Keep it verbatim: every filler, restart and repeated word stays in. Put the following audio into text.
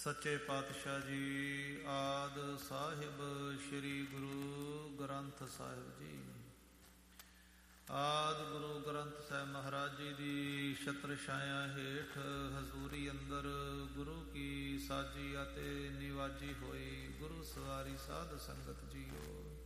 ਸੱਚੇ ਪਾਤਸ਼ਾਹ ਜੀ ਆਦਿ ਸਾਹਿਬ ਸ੍ਰੀ ਗੁਰੂ ਗ੍ਰੰਥ ਸਾਹਿਬ ਜੀ। ਆਦਿ ਗੁਰੂ ਗ੍ਰੰਥ ਸਾਹਿਬ ਮਹਾਰਾਜ ਜੀ ਦੀ ਛਤਰ ਛਾਇਆ ਹੇਠ ਹਜ਼ੂਰੀ ਅੰਦਰ ਗੁਰੂ ਕੀ ਸਾਜੀ ਅਤੇ ਨਿਵਾਜੀ ਹੋਈ ਗੁਰੂ ਸਵਾਰੀ ਸਾਧ ਸੰਗਤ ਜੀਓ।